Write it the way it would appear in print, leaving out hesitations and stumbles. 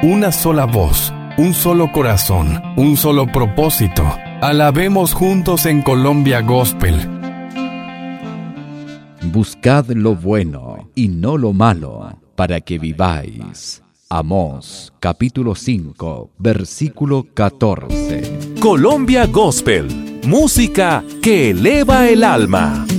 una sola voz, un solo corazón, un solo propósito. Alabemos juntos en Colombia Gospel. Buscad lo bueno y no lo malo, para que viváis. Amós, capítulo 5, versículo 14. Colombia Gospel, música que eleva el alma.